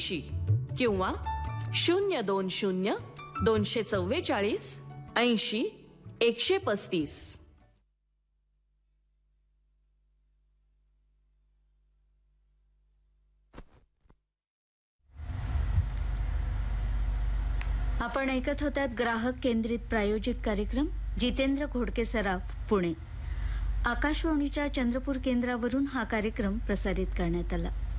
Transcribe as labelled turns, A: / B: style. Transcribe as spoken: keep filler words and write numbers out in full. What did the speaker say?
A: शहाऐंशी किंवा शून्य दोन शून्य दोनशे चव्वेचाळीस ऐंशी एकशे पस्तीस.
B: आपण ऐकत होतात ग्राहक केंद्रित प्रायोजित कार्यक्रम जितेंद्र घोडके सराफ पुणे. आकाशवाणीच्या चंद्रपूर केंद्रावरून हा कार्यक्रम प्रसारित करण्यात आला.